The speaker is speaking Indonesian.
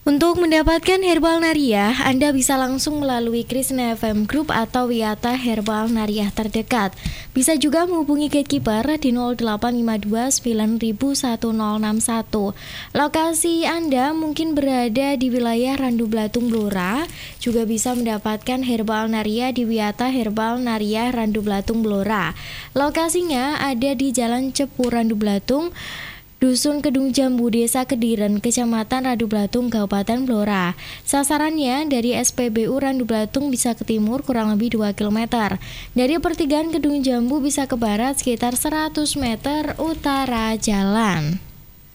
Untuk mendapatkan Herbal Nariah, Anda bisa langsung melalui Krishna FM Group atau Wiyata Herbal Nariah terdekat. Bisa juga menghubungi Gatekeeper di 0852901061. Lokasi Anda mungkin berada di wilayah Randu Blatung Blora, juga bisa mendapatkan Herbal Nariah di Wiyata Herbal Nariah Randu Blatung Blora. Lokasinya ada di Jalan Cepu Randu Blatung, Dusun Kedung Jambu, Desa Kediren, Kecamatan Randu Blatung, Kabupaten Blora. Sasarannya dari SPBU Randu Blatung bisa ke timur kurang lebih 2 km. Dari pertigaan Kedung Jambu bisa ke barat sekitar 100 meter utara jalan.